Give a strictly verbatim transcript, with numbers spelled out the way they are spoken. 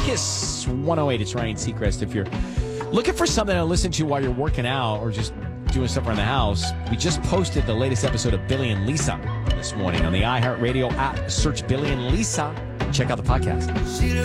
Kiss one oh eight. It's Ryan Seacrest. If you're looking for something to listen to while you're working out or just doing stuff around the house, we just posted the latest episode of Billy and Lisa this morning on the iHeartRadio app. Search Billy and Lisa and check out the podcast.